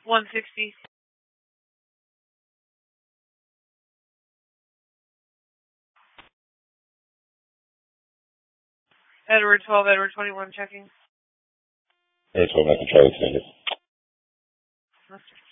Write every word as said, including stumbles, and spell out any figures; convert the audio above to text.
one sixty. Edward twelve, Edward twenty-one checking. Edward twelve, I can try to send it.